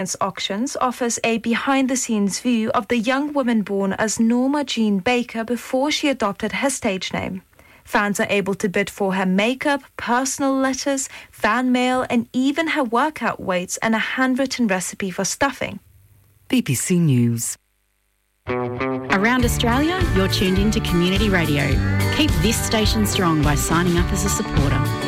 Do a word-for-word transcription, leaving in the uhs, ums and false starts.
Auctions offers a behind-the-scenes view of the young woman born as Norma Jean Baker before she adopted her stage name. Fans are able to bid for her makeup, personal letters, fan mail, and even her workout weights and a handwritten recipe for stuffing. B B C News. Around Australia, you're tuned in to Community Radio. Keep this station strong by signing up as a supporter.